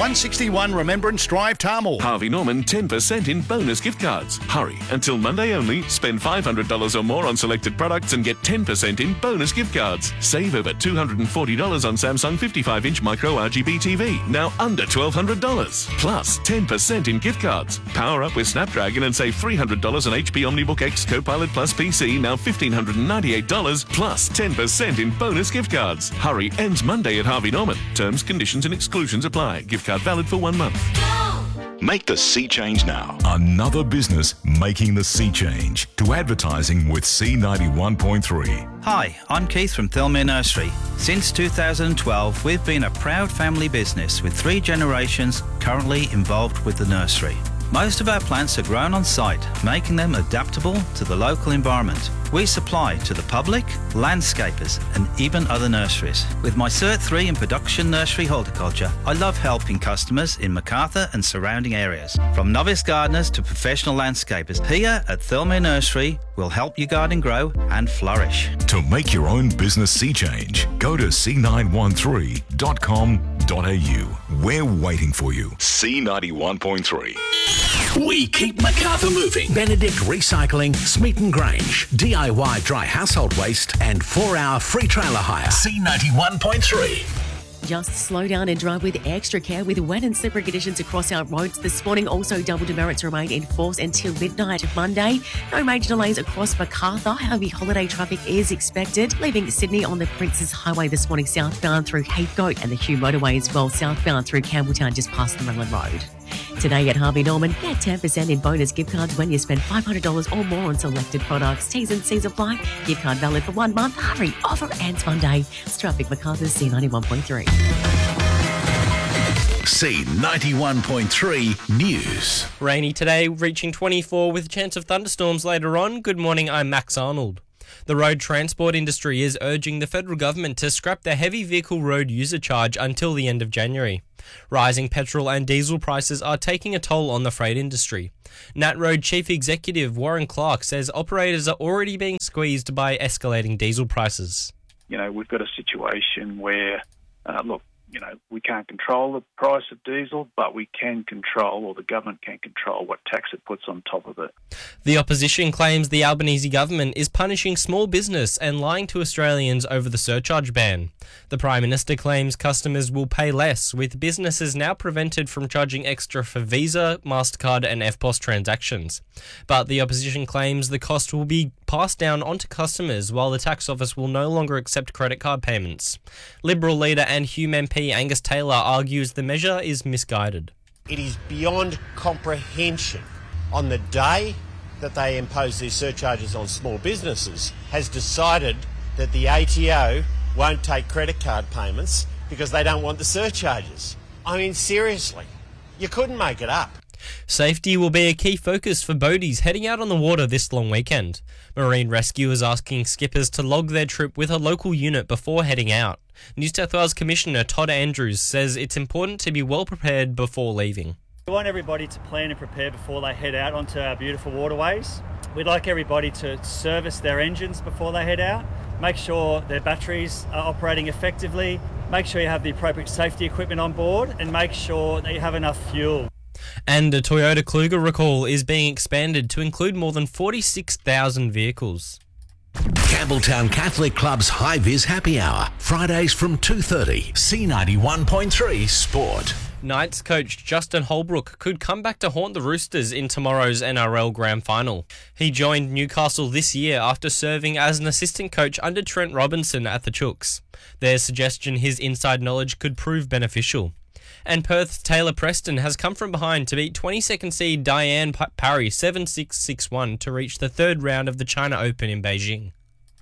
161 Remembrance Drive, Tamil. Harvey Norman 10% in bonus gift cards. Hurry, until Monday only. Spend $500 or more on selected products and get 10% in bonus gift cards. Save over $240 on Samsung 55-inch micro RGB TV, now under $1,200. Plus 10% in gift cards. Power up with Snapdragon and save $300 on HP OmniBook X Copilot Plus PC, now $1,598, plus 10% in bonus gift cards. Hurry, ends Monday at Harvey Norman. Terms, conditions and exclusions apply. Gift card valid for 1 month. Make the sea change now. Another business making the sea change to advertising with C91.3. Hi, I'm Keith from Thirlmere Nursery. Since 2012, we've been a proud family business with 3 generations currently involved with the nursery. Most of our plants are grown on site, making them adaptable to the local environment. We supply to the public, landscapers and even other nurseries. With my Cert 3 in production nursery horticulture, I love helping customers in Macarthur and surrounding areas. From novice gardeners to professional landscapers, here at Thirlmere Nursery, we'll help your garden grow and flourish. To make your own business sea change, go to c913.com.au. We're waiting for you. C91.3. We keep Macarthur moving. Benedict Recycling, Smeaton Grange, DIY dry household waste and 4-hour free trailer hire. C91.3. Just slow down and drive with extra care with wet and slippery conditions across our roads this morning. Also, double demerits remain in force until midnight Monday. No major delays across Macarthur. Heavy holiday traffic is expected. Leaving Sydney on the Princes Highway this morning, southbound through Heathcote and the Hugh Motorway as well, southbound through Campbelltown just past the Merlin Road. Today at Harvey Norman, get 10% in bonus gift cards when you spend $500 or more on selected products. T's and C's apply. Gift card valid for 1 month. Hurry, offer ends Monday. Traffic Macarthur, C91.3. C91.3 News. Rainy today, reaching 24 with a chance of thunderstorms later on. Good morning, I'm Max Arnold. The road transport industry is urging the federal government to scrap the heavy vehicle road user charge until the end of January. Rising petrol and diesel prices are taking a toll on the freight industry. NatRoad Chief Executive Warren Clark says operators are already being squeezed by escalating diesel prices. We've got a situation where, we can't control the price of diesel, but we can control, or the government can control, what tax it puts on top of it. The opposition claims the Albanese government is punishing small business and lying to Australians over the surcharge ban. The Prime Minister claims customers will pay less, with businesses now prevented from charging extra for Visa, MasterCard and EFTPOS transactions. But the opposition claims the cost will be passed down onto customers, while the tax office will no longer accept credit card payments. Liberal leader and Hume MP Angus Taylor argues the measure is misguided. It is beyond comprehension on the day that they impose these surcharges on small businesses has decided that the ATO won't take credit card payments because they don't want the surcharges. I mean, seriously, you couldn't make it up. Safety will be a key focus for boaties heading out on the water this long weekend. Marine Rescue is asking skippers to log their trip with a local unit before heading out. New South Wales Commissioner Todd Andrews says it's important to be well prepared before leaving. We want everybody to plan and prepare before they head out onto our beautiful waterways. We'd like everybody to service their engines before they head out, make sure their batteries are operating effectively, make sure you have the appropriate safety equipment on board and make sure that you have enough fuel. And a Toyota Kluger recall is being expanded to include more than 46,000 vehicles. Campbelltown Catholic Club's High Vis Happy Hour, Fridays from 2:30. C91.3 Sport. Knights coach Justin Holbrook could come back to haunt the Roosters in tomorrow's NRL Grand Final. He joined Newcastle this year after serving as an assistant coach under Trent Robinson at the Chooks. There's suggestion his inside knowledge could prove beneficial. And Perth's Taylor Preston has come from behind to beat 22nd seed Diane Parry 7-6, 6-1 to reach the third round of the China Open in Beijing.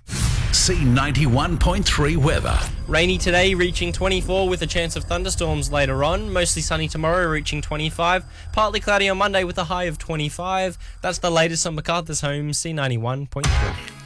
C91.3 weather. Rainy today, reaching 24 with a chance of thunderstorms later on. Mostly sunny tomorrow, reaching 25. Partly cloudy on Monday with a high of 25. That's the latest on MacArthur's Home, C91.3.